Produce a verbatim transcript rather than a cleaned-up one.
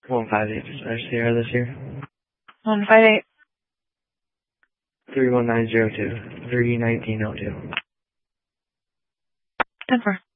one five eight, Star Sierra this year. one five eight. three one nine zero two, three nineteen oh two. ten four.